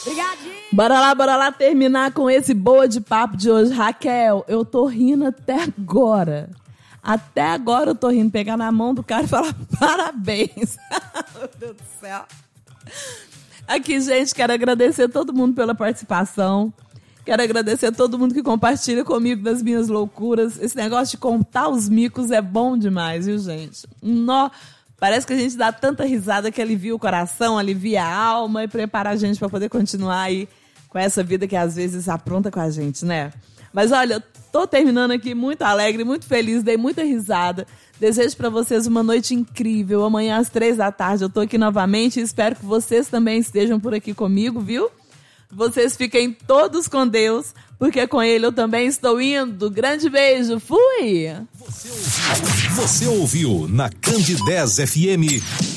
Obrigadinho. Bora lá terminar com esse boa de papo de hoje. Raquel, eu tô rindo até agora. Até agora eu tô rindo. Pegar na mão do cara e falar parabéns. Meu Deus do céu. Aqui, gente, quero agradecer a todo mundo pela participação. Quero agradecer a todo mundo que compartilha comigo das minhas loucuras. Esse negócio de contar os micos é bom demais, viu, gente? Parece que a gente dá tanta risada que alivia o coração, alivia a alma e prepara a gente para poder continuar aí com essa vida que às vezes apronta com a gente, né? Mas olha, tô terminando aqui muito alegre, muito feliz, dei muita risada. Desejo para vocês uma noite incrível. Amanhã às 3h eu tô aqui novamente e espero que vocês também estejam por aqui comigo, viu? Vocês fiquem todos com Deus, porque com Ele eu também estou indo. Grande beijo, fui! Você ouviu na Candidez FM.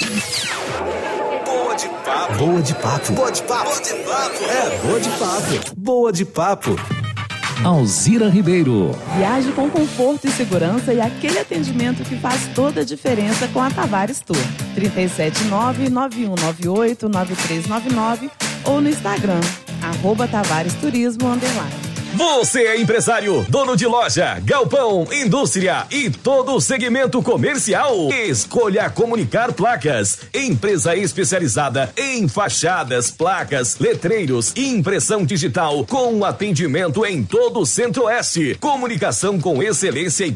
Boa de papo. Boa de papo. Boa de papo. Boa de papo. É, boa de papo. Boa de papo. Alzira Ribeiro. Viaje com conforto e segurança e aquele atendimento que faz toda a diferença com a Tavares Tour. 379-9198-9399 ou no Instagram, @TavaresTurismo_. Você é empresário, dono de loja, galpão, indústria e todo o segmento comercial? Escolha Comunicar Placas, empresa especializada em fachadas, placas, letreiros e impressão digital com atendimento em todo o Centro-Oeste. Comunicação com excelência e